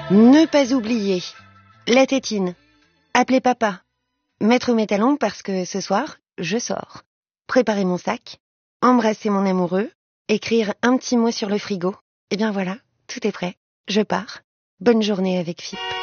Ne pas oublier. La tétine. Appeler papa. Mettre mes talons parce que ce soir, je sors. Préparer mon sac. Embrasser mon amoureux. Écrire un petit mot sur le frigo. Et bien voilà, tout est prêt. Je pars. Bonne journée avec Fipp.